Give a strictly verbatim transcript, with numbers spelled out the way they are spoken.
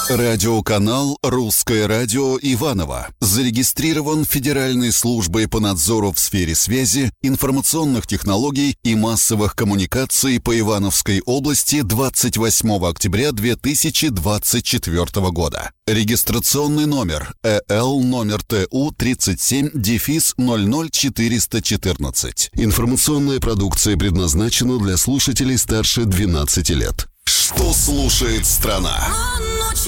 Радиоканал «Русское радио» Иваново зарегистрирован Федеральной службой по надзору в сфере связи, информационных технологий и массовых коммуникаций по Ивановской области двадцать восьмого октября две тысячи двадцать четвёртого года. Регистрационный номер э эл номер тэ у тридцать семь ноль ноль четыреста четырнадцать. Информационная продукция предназначена для слушателей старше двенадцати лет. Что слушает страна?